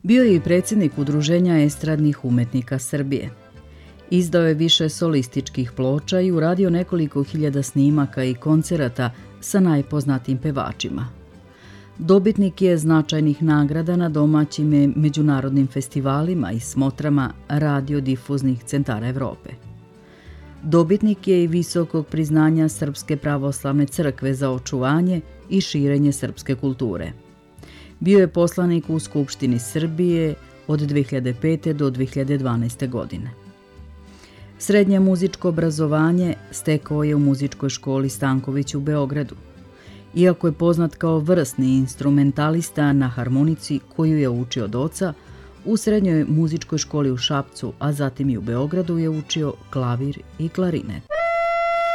Bio je i predsjednik Udruženja estradnih umetnika Srbije. Izdao je više solističkih ploča i uradio nekoliko hiljada snimaka i koncerata sa najpoznatijim pevačima. Dobitnik je značajnih nagrada na domaćim i međunarodnim festivalima i smotrama radiodifuznih centara Evrope. Dobitnik je i visokog priznanja Srpske pravoslavne crkve za očuvanje i širenje srpske kulture. Bio je poslanik u Skupštini Srbije od 2005. do 2012. godine. Srednje muzičko obrazovanje stekao je u muzičkoj školi Stanković u Beogradu. Iako je poznat kao vrsni instrumentalista na harmonici koju je učio od oca, u srednjoj muzičkoj školi u Šapcu, a zatim i u Beogradu je učio klavir i klarinet.